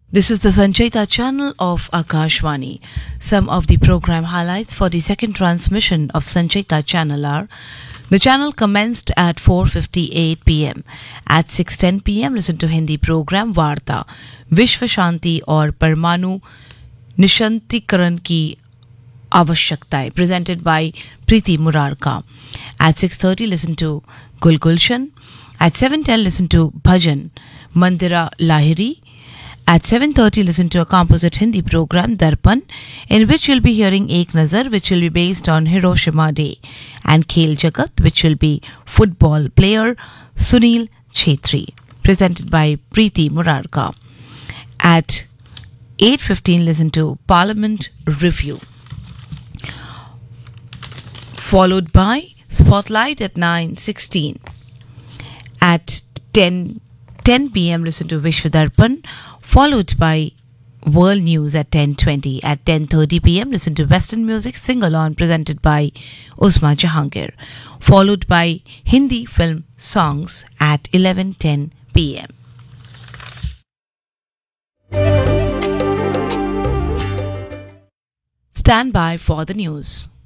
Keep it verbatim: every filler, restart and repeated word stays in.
This is the Sanchita channel of Akashvani. Some of the program highlights for the second transmission of Sanchita channel are: the channel commenced at four fifty-eight p m At six ten p m listen to Hindi program Varta, Vishwa Shanti और परमाणु निशंतीकरण की आवश्यकताएं, presented by Preeti Murarka. At six thirty listen to Gul Gulshan. At seven ten listen to Bhajan Mandira Lahiri. At seven thirty listen to a composite Hindi program Darpan, in which you'll be hearing Ek Nazar, which will be based on Hiroshima Day, and Khel Jagat, which will be football player Sunil Chhetri, presented by Preeti Murarka. At eight fifteen listen to Parliament Review, followed by Spotlight at nine sixteen. At ten p m listen to Vishwa Darpan, followed by World News at ten twenty. At ten thirty p m listen to Western Music Sing-Along presented by Usma Jahangir, followed by Hindi film songs at eleven ten p m Stand by for the news.